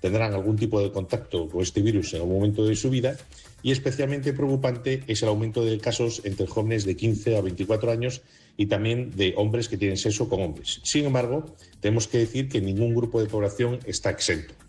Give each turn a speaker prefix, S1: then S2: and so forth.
S1: tendrán algún tipo de contacto con este virus en algún momento de su vida, y especialmente preocupante es el aumento de casos entre jóvenes de 15 a 24 años y también de hombres que tienen sexo con hombres. Sin embargo, tenemos que decir que ningún grupo de población está exento.